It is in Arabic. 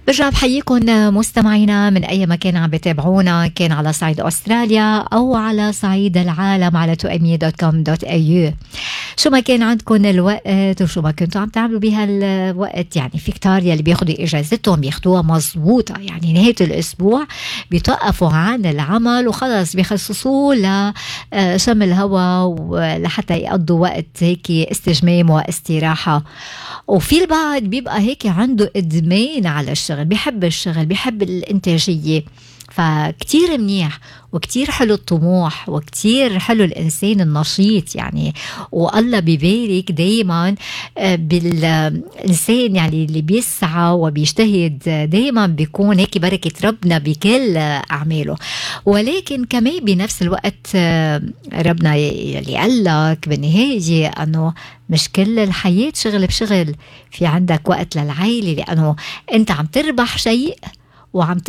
برجع بحييكم مستمعينا من أي مكان عم بتابعونا، كان على صعيد أستراليا أو على صعيد العالم على tuami.com.au. شو ما كان عندكم الوقت وشو ما كنتوا عم تعملوا بها الوقت، يعني في كتار يلي بياخدوا إجازتهم بياخدوها مزبوطة، يعني نهاية الأسبوع بيتوقفوا عن العمل وخلص بيخصصوه لشم الهواء ولحتى يقضوا وقت هيك استجمام واستراحة. وفي البعض بيبقى هيك عنده إدمان على الشغل، بيحب الشغل، بيحب الإنتاجية، فكتير منيح وكتير حلو الطموح وكتير حلو الإنسان النشيط يعني. والله بيبارك دايما بالإنسان يعني اللي بيسعى وبيجتهد، دايما بيكون هيك بركة ربنا بكل أعماله. ولكن كمان بنفس الوقت ربنا اللي قال لك بالنهاية أنه مش كل الحياة شغل بشغل، في عندك وقت للعائلة، لأنه أنت عم تربح شيء وعم